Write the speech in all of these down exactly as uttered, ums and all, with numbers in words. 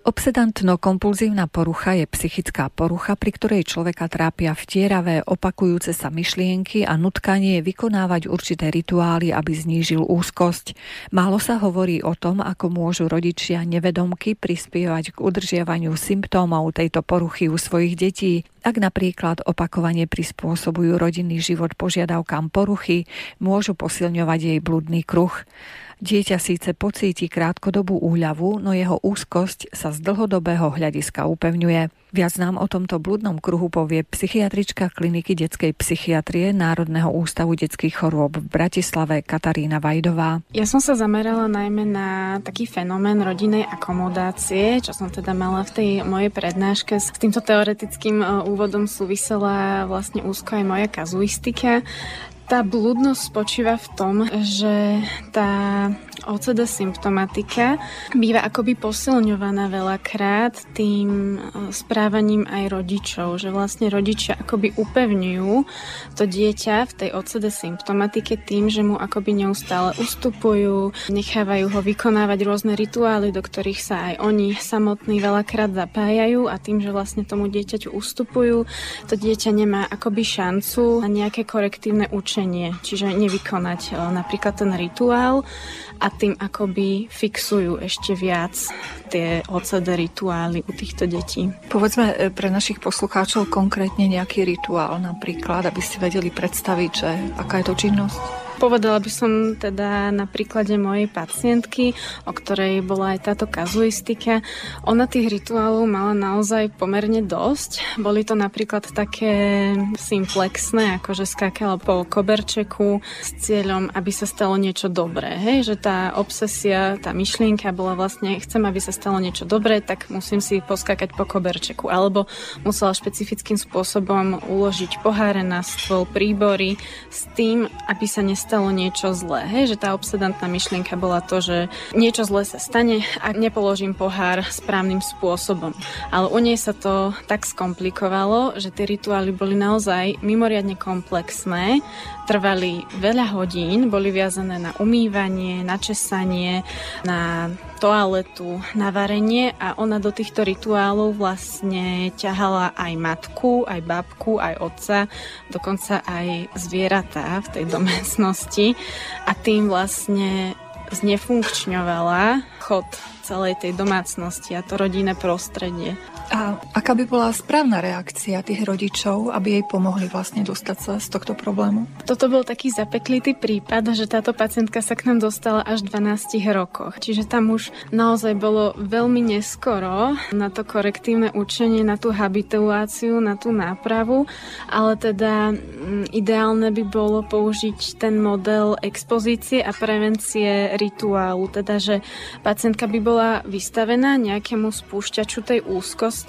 Obsedantno-kompulzívna porucha je psychická porucha, pri ktorej človeka trápia vtieravé, opakujúce sa myšlienky a nutkanie vykonávať určité rituály, aby znížil úzkosť. Málo sa hovorí o tom, ako môžu rodičia nevedomky prispievať k udržiavaniu symptómov tejto poruchy u svojich detí. Ak napríklad opakovane prispôsobujú rodinný život požiadavkám poruchy, môžu posilňovať jej blúdny kruh. Dieťa síce pocíti krátkodobú úľavu, no jeho úzkosť sa z dlhodobého hľadiska upevňuje. Viac nám o tomto blúdnom kruhu povie psychiatrička kliniky detskej psychiatrie Národného ústavu detských chorôb v Bratislave Katarína Vajdová. Ja som sa zamerala najmä na taký fenomén rodinnej akomodácie, čo som teda mala v tej mojej prednáške. S týmto teoretickým úvodom súvisela vlastne úzko aj moja kazuistika. Tá blúdnosť spočíva v tom, že tá ó cé dé symptomatika býva akoby posilňovaná veľakrát tým správaním aj rodičov, že vlastne rodičia akoby upevňujú to dieťa v tej ó cé dé symptomatike tým, že mu akoby neustále ustupujú, nechávajú ho vykonávať rôzne rituály, do ktorých sa aj oni samotní veľakrát zapájajú a tým, že vlastne tomu dieťaťu ustupujú, to dieťa nemá akoby šancu na nejaké korektívne učenie, čiže nevykonať napríklad ten rituál a tým akoby fixujú ešte viac tie ó cé dé rituály u týchto detí. Povedzme pre našich poslucháčov konkrétne nejaký rituál napríklad, aby si vedeli predstaviť, že aká je to činnosť. Povedala by som teda na príklade mojej pacientky, o ktorej bola aj táto kazuistika. Ona tých rituálov mala naozaj pomerne dosť. Boli to napríklad také simplexné, ako že skákala po koberčeku s cieľom, aby sa stalo niečo dobré. Hej? Že tá obsesia, tá myšlienka bola vlastne, chcem, aby sa stalo niečo dobré, tak musím si poskákať po koberčeku. Alebo musela špecifickým spôsobom uložiť poháre na stôl, príbory s tým, aby sa nestalo stalo niečo zlé. Hej, že tá obsedantná myšlienka bola to, že niečo zlé sa stane a nepoložím pohár správnym spôsobom. Ale u nej sa to tak skomplikovalo, že tie rituály boli naozaj mimoriadne komplexné, trvali veľa hodín, boli viazané na umývanie, na česanie, na toaletu, na varenie a ona do týchto rituálov vlastne ťahala aj matku, aj babku, aj otca, dokonca aj zvieratá v tej domácnosti a tým vlastne znefunkčňovala chod celej tej domácnosti a to rodinné prostredie. A aká by bola správna reakcia tých rodičov, aby jej pomohli vlastne dostať sa z tohto problému? Toto bol taký zapeklitý prípad, že táto pacientka sa k nám dostala až v dvanástich rokoch. Čiže tam už naozaj bolo veľmi neskoro na to korektívne učenie, na tú habituáciu, na tú nápravu, ale teda ideálne by bolo použiť ten model expozície a prevencie rituálu, teda že pacientka by bola vystavená nejakému spúšťaču tej úzkosti,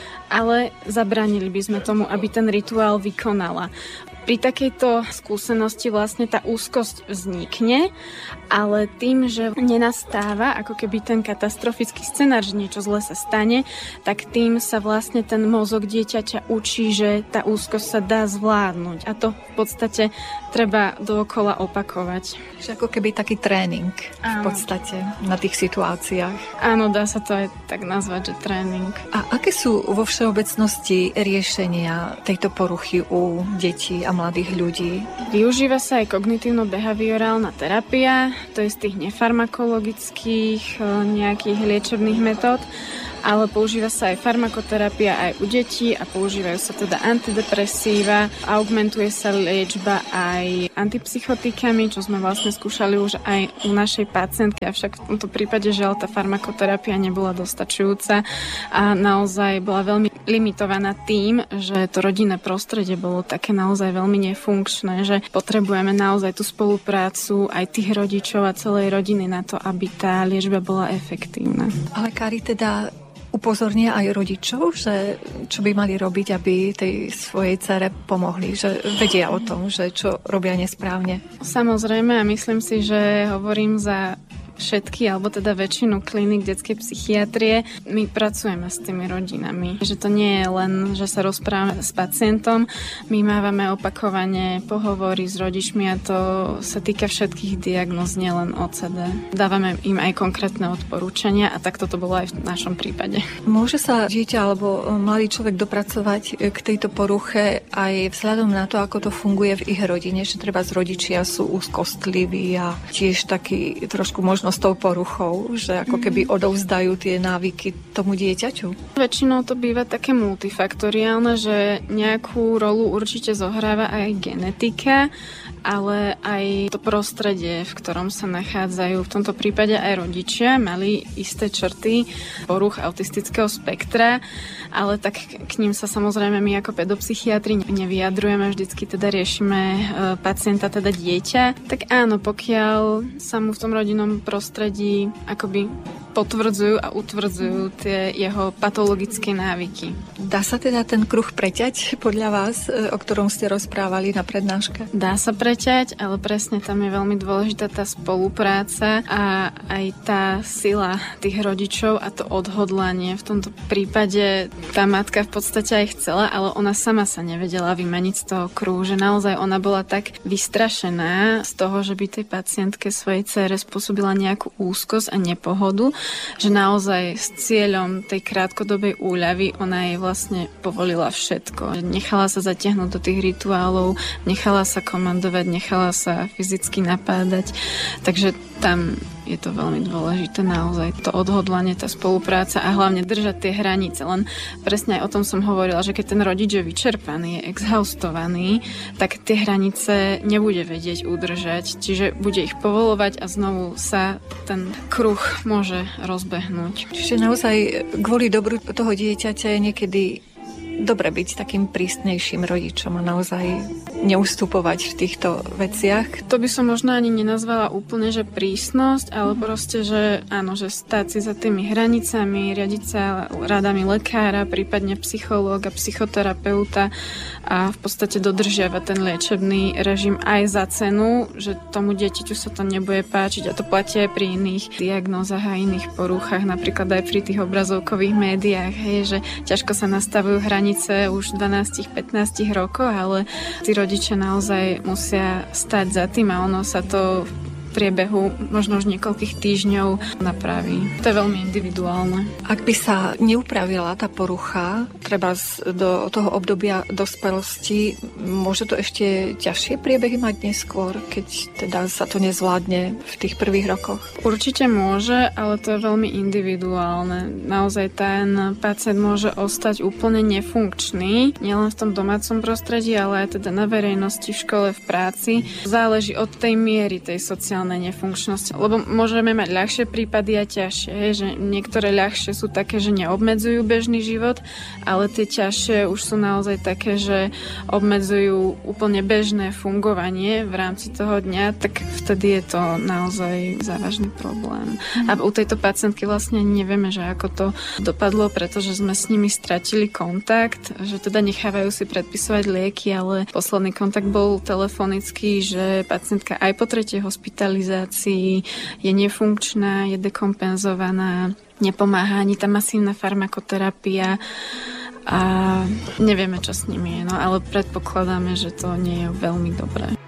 ale zabránili by sme tomu, aby ten rituál vykonala. Pri takejto skúsenosti vlastne tá úzkosť vznikne, ale tým, že nenastáva ako keby ten katastrofický scenár, že niečo zlé sa stane, tak tým sa vlastne ten mozog dieťaťa učí, že tá úzkosť sa dá zvládnuť. A to v podstate treba dookola opakovať. Čiže ako keby taký tréning v podstate na tých situáciách. Áno, dá sa to aj tak nazvať, že tréning. A aké sú vo všeobecnosti riešenia tejto poruchy u detí a mladých ľudí? Využíva sa aj kognitívno-behaviorálna terapia, to je z tých nefarmakologických nejakých liečebných metód, ale používa sa aj farmakoterapia aj u detí a používajú sa teda antidepresíva, augmentuje sa liečba aj antipsychotikami, čo sme vlastne skúšali už aj u našej pacientky, avšak v tomto prípade žiaľ tá farmakoterapia nebola dostačujúca a naozaj bola veľmi limitovaná tým, že to rodinné prostredie bolo také naozaj veľmi nefunkčné, že potrebujeme naozaj tú spoluprácu aj tých rodičov a celej rodiny na to, aby tá liečba bola efektívna. Ale Kári, teda upozornia aj rodičov, že čo by mali robiť, aby tej svojej dcere pomohli, že vedia o tom, že čo robia nesprávne. Samozrejme a myslím si, že hovorím za všetky, alebo teda väčšinu kliník detskej psychiatrie, my pracujeme s tými rodinami. Že to nie je len, že sa rozprávame s pacientom, my mávame opakovane pohovory s rodičmi a to sa týka všetkých diagnóz, nielen ó cé dé. Dávame im aj konkrétne odporúčania a takto to bolo aj v našom prípade. Môže sa dieťa alebo mladý človek dopracovať k tejto poruche aj vzhľadom na to, ako to funguje v ich rodine, že treba z rodičia sú úzkostliví a tiež taký trošku možno s tou poruchou, že ako keby odovzdajú tie návyky tomu dieťaťu? Väčšinou to býva také multifaktoriálne, že nejakú rolu určite zohráva aj genetika, ale aj to prostredie, v ktorom sa nachádzajú. V tomto prípade aj rodičia mali isté črty poruch autistického spektra, ale tak k ním sa samozrejme my ako pedopsychiatri nevyjadrujeme, vždycky teda riešime pacienta, teda dieťa. Tak áno, pokiaľ sa mu v tom rodinnom prostredí akoby potvrdzujú a utvrdzujú tie jeho patologické návyky. Dá sa teda ten kruh preťať podľa vás, o ktorom ste rozprávali na prednáške? Dá sa preťať, ale presne tam je veľmi dôležitá tá spolupráca a aj tá sila tých rodičov a to odhodlanie. V tomto prípade tá matka v podstate aj chcela, ale ona sama sa nevedela vymaniť z toho kruhu, že naozaj ona bola tak vystrašená z toho, že by tej pacientke svojej dcére spôsobila nejakú úzkosť a nepohodu, že naozaj s cieľom tej krátkodobej úľavy ona jej vlastne povolila všetko. Nechala sa zatiahnuť do tých rituálov, nechala sa komandovať, nechala sa fyzicky napádať. Takže tam je to veľmi dôležité naozaj to odhodlanie, tá spolupráca a hlavne držať tie hranice. Len presne aj o tom som hovorila, že keď ten rodič je vyčerpaný, je exhaustovaný, tak tie hranice nebude vedieť udržať, čiže bude ich povolovať a znovu sa ten kruh môže rozbehnúť. Čiže naozaj kvôli dobru toho dieťaťa je niekedy dobre byť takým prísnejším rodičom a naozaj neustupovať v týchto veciach. To by som možno ani nenazvala úplne, že prísnosť, ale proste, že áno, že stáť si za tými hranicami, riadiť sa radami lekára, prípadne psychológa, psychoterapeuta a v podstate dodržiavať ten liečebný režim aj za cenu, že tomu dieťaťu sa to nebude páčiť a to platí aj pri iných diagnózach a iných poruchách, napríklad aj pri tých obrazovkových médiách, hej, že ťažko sa nastavujú hranice už dvanásť pätnásť rokov, ale tí rodičia naozaj musia stať za tým a ono sa to v priebehu možno už niekoľkých týždňov napraví. To je veľmi individuálne. Ak by sa neupravila tá porucha, treba do toho obdobia dospelosti, môže to ešte ťažšie priebehy mať neskôr, keď teda sa to nezvládne v tých prvých rokoch? Určite môže, ale to je veľmi individuálne. Naozaj ten pacient môže ostať úplne nefunkčný, nielen v tom domácom prostredí, ale aj teda na verejnosti, v škole, v práci. Záleží od tej miery tej sociálnej nefunkčnosti. Lebo môžeme mať ľahšie prípady a ťažšie. Hej, že niektoré ľahšie sú také, že neobmedzujú bežný život, ale tie ťažšie už sú naozaj také, že obmedzujú úplne bežné fungovanie v rámci toho dňa, tak vtedy je to naozaj závažný problém. A u tejto pacientky vlastne nevieme, že ako to dopadlo, pretože sme s nimi stratili kontakt, že teda nechávajú si predpisovať lieky, ale posledný kontakt bol telefonický, že pacientka aj po tretej hospitalizácii je nefunkčná, je dekompenzovaná, nepomáha ani tá masívna farmakoterapia a nevieme, čo s nimi je, no ale predpokladáme, že to nie je veľmi dobré.